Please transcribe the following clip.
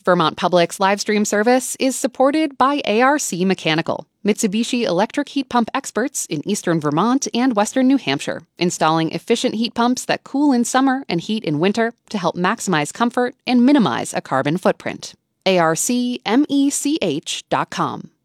Vermont Public's live stream service is supported by ARC Mechanical, Mitsubishi electric heat pump experts in eastern Vermont and western New Hampshire, installing efficient heat pumps that cool in summer and heat in winter to help maximize comfort and minimize a carbon footprint. ARCmech.com.